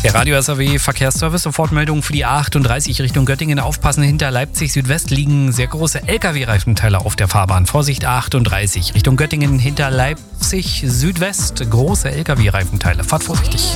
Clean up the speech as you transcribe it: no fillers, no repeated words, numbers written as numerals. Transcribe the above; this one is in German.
Der Radio SAW Verkehrsservice, Sofortmeldung für die A38 Richtung Göttingen. Aufpassen, hinter Leipzig Südwest liegen sehr große LKW-Reifenteile auf der Fahrbahn. Vorsicht, A38 Richtung Göttingen, hinter Leipzig Südwest große LKW-Reifenteile. Fahrt vorsichtig.